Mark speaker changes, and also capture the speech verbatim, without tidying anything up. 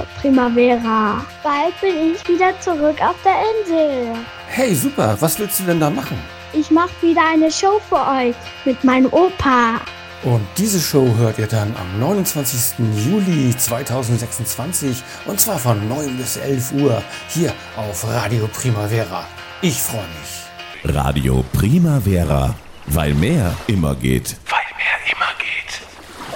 Speaker 1: Primavera. Bald bin ich wieder zurück auf der Insel.
Speaker 2: Hey, super. Was willst du denn da machen?
Speaker 1: Ich mache wieder eine Show für euch mit meinem Opa.
Speaker 2: Und diese Show hört ihr dann am neunundzwanzigsten Juli zweitausendsechsundzwanzig und zwar von neun bis elf Uhr hier auf Radio Primavera. Ich freue mich.
Speaker 3: Radio Primavera, weil mehr immer geht.